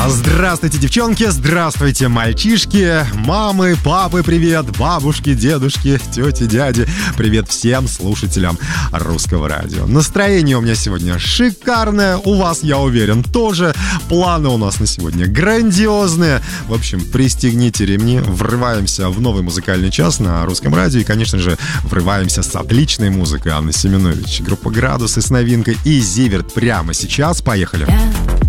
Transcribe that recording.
Здравствуйте, девчонки, здравствуйте, мальчишки, мамы, папы, привет, бабушки, дедушки, тети, дяди. Привет всем слушателям Русского радио. Настроение у меня сегодня шикарное, у вас, я уверен, тоже. Планы у нас на сегодня грандиозные. В общем, пристегните ремни, врываемся в новый музыкальный час на Русском радио. И, конечно же, врываемся с отличной музыкой. Анна Семенович, группа «Градусы» с новинкой и «Зиверт» прямо сейчас. Поехали.